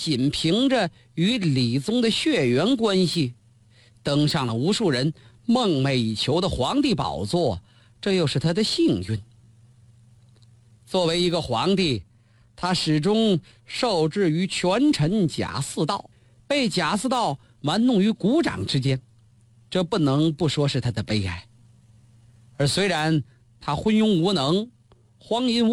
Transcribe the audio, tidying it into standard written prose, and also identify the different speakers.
Speaker 1: 仅凭着与李宗的血缘关系，登上了无数人梦寐以求的皇帝宝座，这又是他的幸运。作为一个皇帝，他始终受制于权臣贾似道，被贾似道玩弄于股掌之间，这不能不说是他的悲哀。而虽然他昏庸无能，荒淫无